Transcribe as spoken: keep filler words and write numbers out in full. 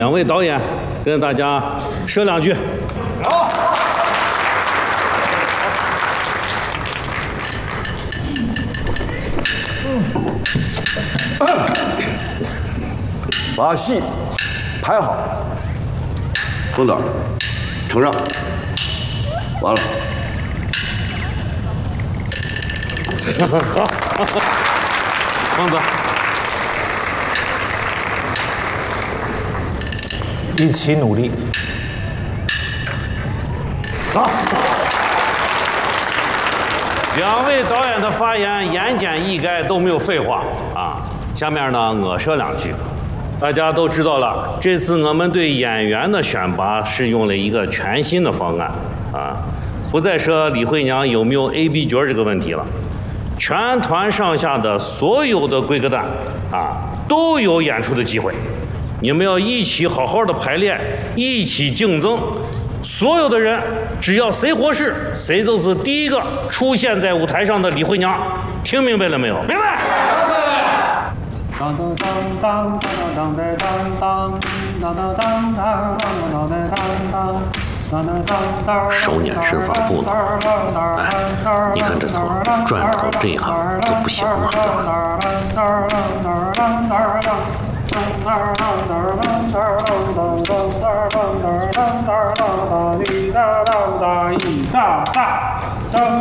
两位导演跟大家说两句。 好。把戏排好，分段，承让，完了。 好，王子， 一起努力。 好。两位导演的发言言简意赅，都没有废话啊。下面呢，我说两句。大家都知道了，这次我们对演员的选拔是用了一个全新的方案啊，不再说李慧娘有没有 A B 角这个问题了，全团上下的所有的规格蛋啊都有演出的机会。你们要一起好好的排练，一起竞争。所有的人，只要谁合适，谁就是第一个出现在舞台上的李慧娘。听明白了没有？明白。 当当当当当当当当当当当当。 手捻身法步呢？哎，你看这头转头这一行就不行吗？ 这。